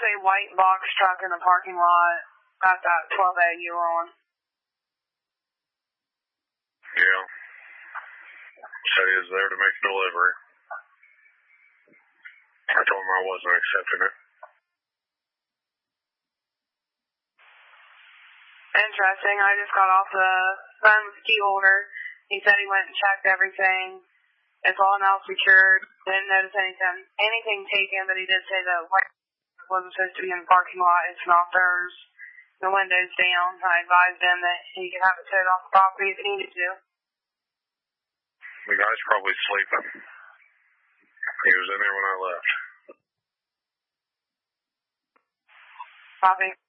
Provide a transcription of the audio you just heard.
a white box truck in the parking lot at that 12A you were on. Yeah. Said he was there to make a delivery. I told him I wasn't accepting it. Interesting. I just got off the phone with the key holder. He said he went and checked everything. It's all now secured. Didn't notice anything taken, but he did say that white wasn't supposed to be in the parking lot. It's not theirs. The window's down. I advised him that he could have it towed off the property if he needed to. The guy's probably sleeping. He was in there when I left. Copy.